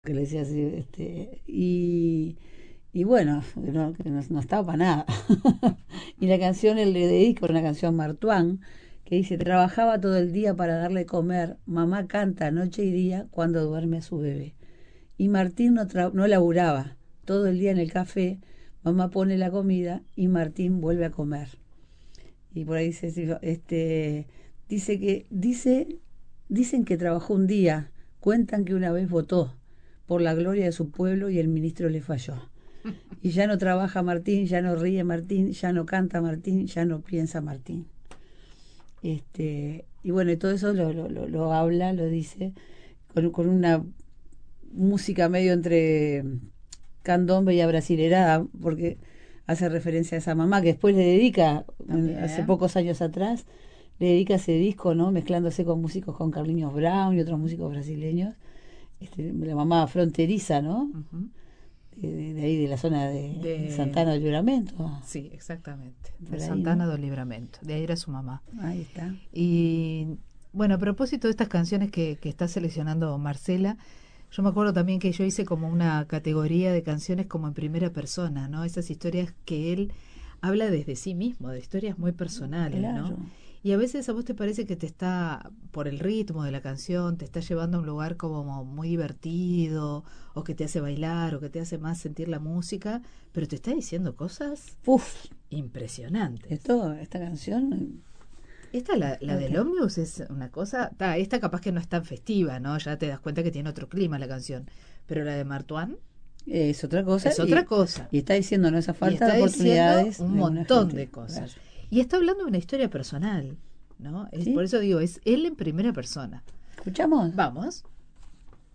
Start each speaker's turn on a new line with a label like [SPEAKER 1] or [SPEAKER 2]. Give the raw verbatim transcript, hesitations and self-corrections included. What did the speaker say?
[SPEAKER 1] que le decía así, este, y, y bueno, no, que no, no estaba para nada. Y la canción él le dedica una canción Martuán que dice, trabajaba todo el día para darle comer, mamá canta noche y día cuando duerme a su bebé. Y Martín no, tra- no laburaba, todo el día en el café, mamá pone la comida y Martín vuelve a comer. Y por ahí dice, sí, este, dice que, dice, dicen que trabajó un día, cuentan que una vez votó por la gloria de su pueblo y el ministro le falló. Y ya no trabaja Martín, ya no ríe Martín, ya no canta Martín, ya no piensa Martín. Este, y bueno, y todo eso lo, lo, lo, lo habla, lo dice, con, con una música medio entre candombe y brasilerada, porque hace referencia a esa mamá que después le dedica, hace
[SPEAKER 2] También.
[SPEAKER 1] pocos años atrás, le dedica ese disco, ¿no? Mezclándose con músicos con Carlinhos Brown y otros músicos brasileños. Este, la mamá fronteriza, ¿no?
[SPEAKER 2] Ujú.
[SPEAKER 1] De, de ahí, de la zona de, de Santana
[SPEAKER 2] De,
[SPEAKER 1] del Livramento.
[SPEAKER 2] sí, exactamente. De
[SPEAKER 1] Por ahí, ¿no?
[SPEAKER 2] Santana do Livramento. De ahí era su mamá.
[SPEAKER 1] Ahí está.
[SPEAKER 2] Y bueno, a propósito de estas canciones que, que está seleccionando Marcela, yo me acuerdo también que yo hice como una categoría de canciones como en primera persona, ¿no? Esas historias que él habla desde sí mismo, de historias muy personales, ¿no?
[SPEAKER 1] Claro.
[SPEAKER 2] Y a veces a vos te parece que te está, por el ritmo de la canción, te está llevando a un lugar como muy divertido, o que te hace bailar, o que te hace más sentir la música, pero te está diciendo cosas
[SPEAKER 1] Uf,
[SPEAKER 2] impresionantes.
[SPEAKER 1] esto, esta canción,
[SPEAKER 2] Esta, la, la del
[SPEAKER 1] fuerte.
[SPEAKER 2] ómnibus, es una cosa. Ta, esta capaz que no es tan festiva, ¿no? Ya te das cuenta que tiene otro clima la canción. Pero la de Martuán
[SPEAKER 1] Es otra cosa
[SPEAKER 2] es otra
[SPEAKER 1] y,
[SPEAKER 2] cosa.
[SPEAKER 1] y está diciendo, ¿no? Esa
[SPEAKER 2] Y
[SPEAKER 1] falta de
[SPEAKER 2] está diciendo
[SPEAKER 1] oportunidades
[SPEAKER 2] un
[SPEAKER 1] de una
[SPEAKER 2] montón
[SPEAKER 1] gente.
[SPEAKER 2] de
[SPEAKER 1] Claro.
[SPEAKER 2] cosas. Y está hablando de una historia personal, ¿no? Es, por
[SPEAKER 1] ¿Sí?
[SPEAKER 2] eso digo, es él en primera persona.
[SPEAKER 1] ¿Escuchamos?
[SPEAKER 2] Vamos.